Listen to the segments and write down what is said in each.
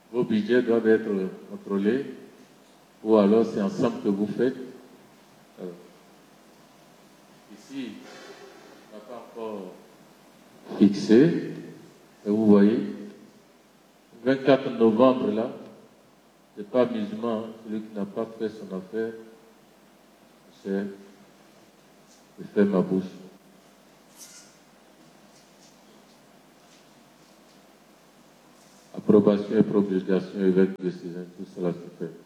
vos budgets doivent être contrôlés, ou alors c'est ensemble que vous faites. Alors, ici, on n'a pas encore fixé, et vous voyez, le 24 novembre, là, c'est pas musulman, hein, celui qui n'a pas fait son affaire, c'est de faire ma bouche. Approbation et promulgation évêque de Cézanne, tout cela se fait.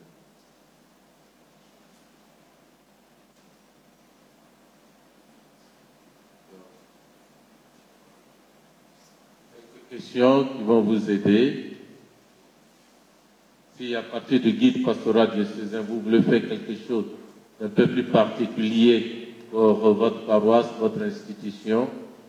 Quelques questions qui vont vous aider. Si à partir du guide pastoral de Cézanne, vous voulez faire quelque chose d'un peu plus particulier pour votre paroisse, votre institution,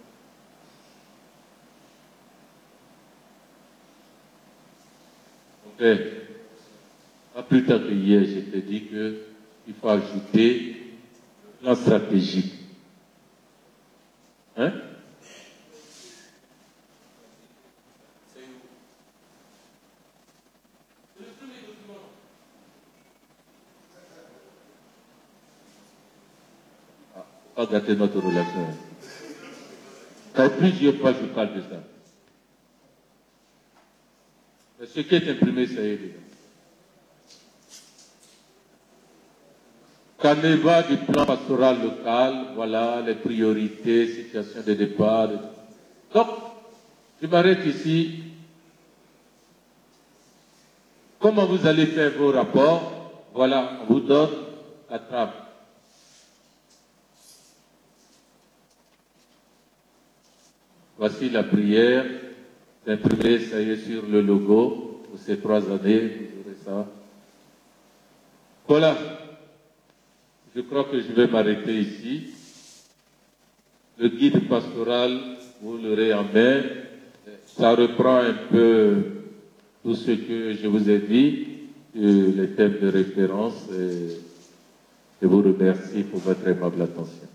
pas plus tard que hier, je t'ai dit qu'il faut ajouter un plan stratégique. Hein? Pas gâter notre relation. Car plusieurs fois, je parle de ça. Mais ce qui est imprimé, ça y est déjà. Caneva du plan pastoral local, voilà les priorités, situation de départ. Donc, je m'arrête ici. Comment vous allez faire vos rapports? Voilà, on vous donne la trame. Voici la prière. Imprimé, ça y est, sur le logo. Pour ces 3 années, vous aurez ça. Voilà. Je crois que je vais m'arrêter ici. Le guide pastoral, vous l'aurez en main. Ça reprend un peu tout ce que je vous ai dit, les thèmes de référence. Et je vous remercie pour votre aimable attention.